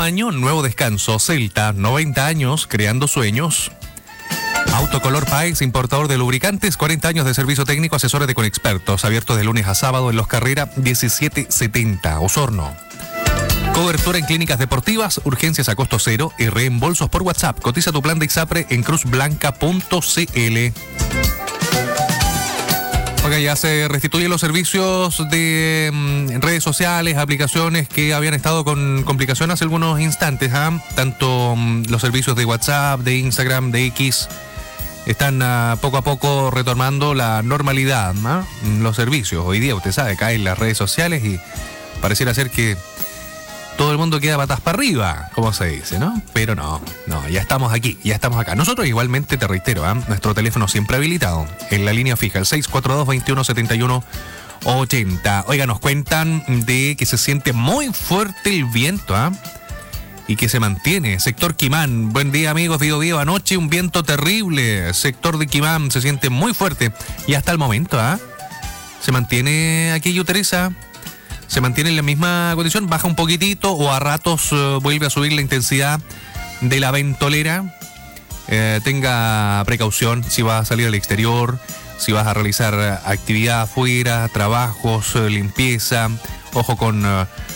año, nuevo descanso. Celta, 90 años, creando sueños. Autocolor País, importador de lubricantes, 40 años de servicio técnico, asesores de Conexpertos, abiertos de lunes a sábado en Los Carrera 1770, Osorno. Cobertura en clínicas deportivas, urgencias a costo cero y reembolsos por WhatsApp. Cotiza tu plan de ISAPRE en cruzblanca.cl. Oiga, ya se restituyen los servicios de redes sociales, aplicaciones que habían estado con complicación hace algunos instantes. Tanto los servicios de WhatsApp, de Instagram, de X, están poco a poco retomando la normalidad. Los servicios, hoy día usted sabe, caen las redes sociales y pareciera ser que todo el mundo queda patas para arriba, como se dice, ¿no? Pero no, ya estamos aquí, ya estamos acá. Nosotros igualmente, te reitero, nuestro teléfono siempre habilitado, en la línea fija, el 642-2171-80. Oiga, nos cuentan de que se siente muy fuerte el viento, y que se mantiene. Sector Quimán, buen día amigos, Biobío, anoche un viento terrible. Sector de Quimán se siente muy fuerte y hasta el momento, se mantiene aquello, Teresa. Se mantiene en la misma condición, baja un poquitito o a ratos vuelve a subir la intensidad de la ventolera. Tenga precaución si vas a salir al exterior, si vas a realizar actividad afuera, trabajos, limpieza. Ojo con